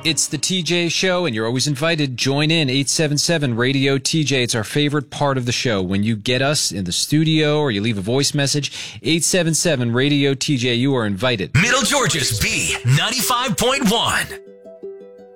It's the TJ Show, and you're always invited. Join in 877 Radio TJ. It's our favorite part of the show. When you get us in the studio or you leave a voice message, 877 Radio TJ, you are invited. Middle Georgia's B95.1.